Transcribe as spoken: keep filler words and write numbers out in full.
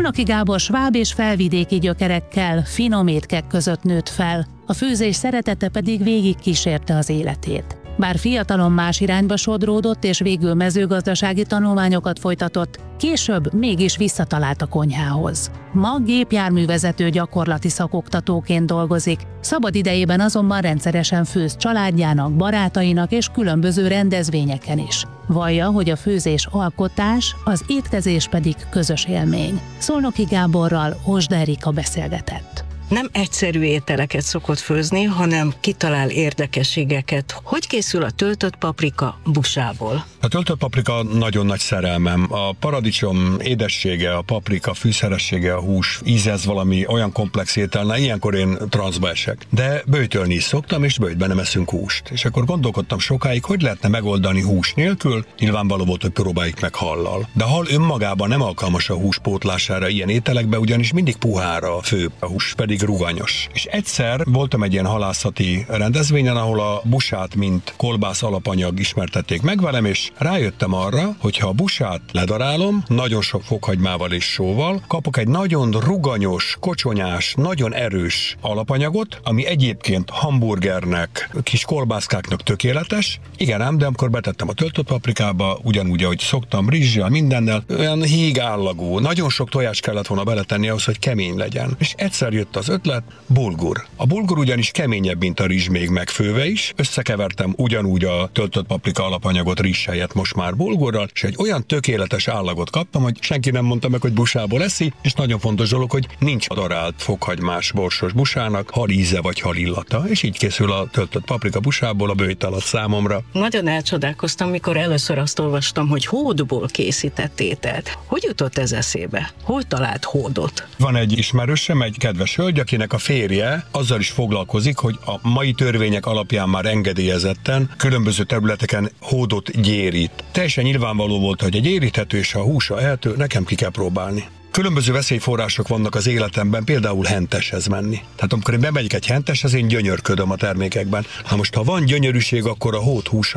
Szolnoki Gábor sváb és felvidéki gyökerekkel, finom étkek között nőtt fel, a főzés szeretete pedig végig kísérte az életét. Bár fiatalon más irányba sodródott és végül mezőgazdasági tanulmányokat folytatott, később mégis visszatalált a konyhához. Ma gépjárművezető gyakorlati szakoktatóként dolgozik, szabad idejében azonban rendszeresen főz családjának, barátainak és különböző rendezvényeken is. Vallja, hogy a főzés alkotás, az étkezés pedig közös élmény. Szolnoki Gáborral Osda Erika beszélgetett. Nem egyszerű ételeket szokott főzni, hanem kitalál érdekességeket. Hogy készül a töltött paprika busából? A töltött paprika nagyon nagy szerelmem. A paradicsom édessége, a paprika fűszeressége, a hús íze, ez valami olyan komplex étel, na ilyenkor én transzba esek. De böjtölni is szoktam, és böjtben nem eszünk húst. És akkor gondolkodtam sokáig, hogy lehetne megoldani hús nélkül. Nyilvánvaló volt, hogy próbáljuk meg hallal. De a hal önmagában nem alkalmas a hús pótlására ilyen ételekbe, ugyanis mindig puhára a fő, a hús pedig ruganyos. És egyszer voltam egy ilyen halászati rendezvényen, ahol a busát, mint kolbász alapanyag ismertették meg velem, és rájöttem arra, hogy ha a busát ledarálom, nagyon sok fokhagymával és sóval, kapok egy nagyon ruganyos, kocsonyás, nagyon erős alapanyagot, ami egyébként hamburgernek, kis kolbászkáknak tökéletes. Igen ám, de amikor betettem a töltött paprikába, ugyanúgy, ahogy szoktam, rizssel, mindennel, olyan híg állagú, nagyon sok tojás kellett volna beletenni ahhoz, hogy kemény legyen. És egyszer jött az ötlet, bulgur. A bulgur ugyanis keményebb, mint a rizs még megfőve is. Összekevertem ugyanúgy a töltött paprika alapanyagot rizs helyett most már bulgurral, és egy olyan tökéletes állagot kaptam, hogy senki nem mondta meg, hogy busából eszi, és nagyon fontos dolog, hogy nincs darált fokhagymás borsos busának, halíze vagy halillata, és így készül a töltött paprika busából a böjt alatt számomra. Nagyon elcsodálkoztam, mikor először azt olvastam, hogy hódból készített ételt. Hogy jutott ez eszébe? Hol talált hódot? Van egy ismerősöm, egy kedves hölgy, akinek a férje azzal is foglalkozik, hogy a mai törvények alapján már engedélyezetten különböző területeken hódot gyérít. Teljesen nyilvánvaló volt, hogy egy éríthető és a húsa ehető, nekem ki kell próbálni. Különböző veszélyforrások vannak az életemben, például henteshez menni. Tehát amikor én bemegyek egy henteshez, én gyönyörködöm a termékekben. Ha most ha van gyönyörűség, akkor a hót húsa